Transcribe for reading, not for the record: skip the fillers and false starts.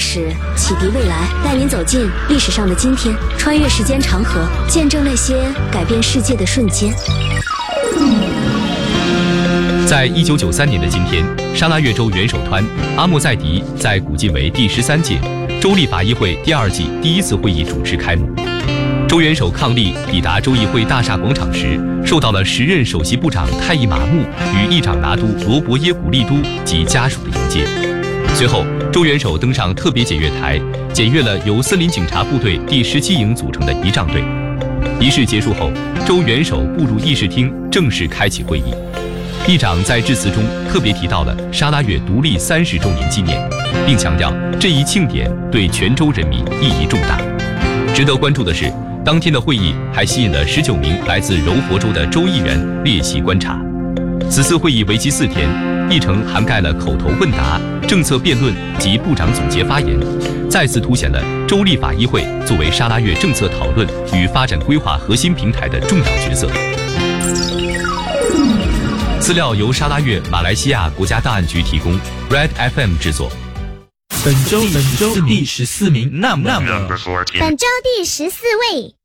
史，启迪未来，带您走进历史上的今天，穿越时间长河，见证那些改变世界的瞬间。 在1993年的今天，沙拉越州元首团阿莫塞迪在古晋为第13届州立法议会第2季第1次会议主持开幕。州元首伉俪抵达州议会大厦广场时，受到了时任首席部长泰伊马木与议长拿督罗伯耶古利都及家属的迎接。随后，州元首登上特别检阅台，检阅了由森林警察部队第17营组成的仪仗队。仪式结束后，州元首步入议事厅，正式开启会议。议长在致辞中特别提到了沙拉越独立30周年纪念，并强调这一庆典对全州人民意义重大。值得关注的是，当天的会议还吸引了19名来自柔佛州的州议员列席观察。此次会议为期4天，议程涵盖了口头问答、政策辩论及部长总结发言，再次凸显了州立法议会作为沙拉越政策讨论与发展规划核心平台的重要角色。资料由沙拉越马来西亚国家档案局提供 ，Red FM 制作。 本周第14名， 本周第14位。